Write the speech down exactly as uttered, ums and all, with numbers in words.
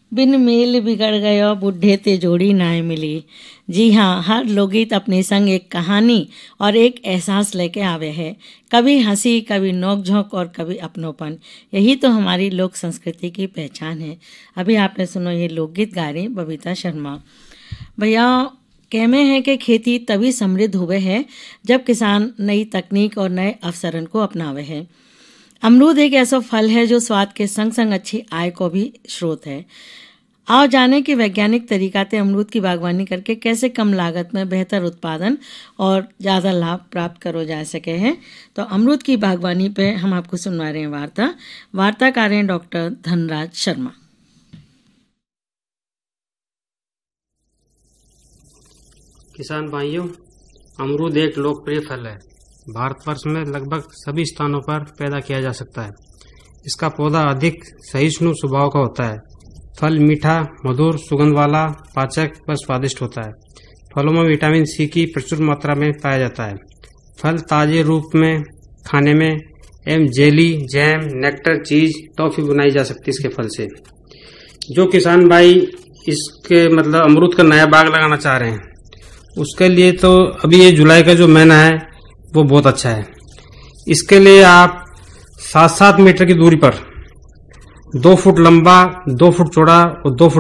बिन mail बिगड़ गयो बुढ़े ते जोड़ी नाय मिली। जी हाँ, हर लोकगीत अपने संग एक कहानी और एक एहसास लेके आवे है। कभी हंसी, कभी नोक-झोंक और कभी अपनोपन। यही तो हमारी लोक संस्कृति की पहचान है। अभी आपने सुनो ये लोकगीत गा रही बबीता शर्मा। भैया कहमे है कि खेती तभी समृद्ध हुए है जब किसान नई तकनीक और नए अवसरन को अपनावे है। अमरूद एक ऐसा फल है जो स्वाद के संग संग अच्छी आय को भी स्रोत है। आओ जाने कि वैज्ञानिक तरीका से अमरूद की बागवानी करके कैसे कम लागत में बेहतर उत्पादन और ज्यादा लाभ प्राप्त करो जा सके हैं। तो अमरूद की बागवानी पे हम आपको सुनवा रहे हैं वार्ता वार्ताकार हैं डॉक्टर धनराज शर्मा। किसान भाइयों, अमरूद एक लोकप्रिय फल है। भारतवर्ष में लगभग सभी स्थानों पर पैदा किया जा सकता है। इसका पौधा अधिक सहिष्णु स्वभाव का होता है। फल मीठा, मधुर, सुगंध वाला, पाचक व स्वादिष्ट होता है। फलों में विटामिन सी की प्रचुर मात्रा में पाया जाता है। फल ताजे रूप में खाने में एवं जेली, जैम, नेक्टर, चीज, टॉफी बनाई जा सकती है इसके फल से। जो किसान भाई इसके मतलब अमरूद का नया बाग लगाना चाह रहे हैं, उसके लिए तो अभी ये जुलाई का जो महीना है वो बहुत अच्छा है। इसके लिए आप सात सात मीटर की दूरी पर दो फुट लंबा, दो फुट चौड़ा और दो फुट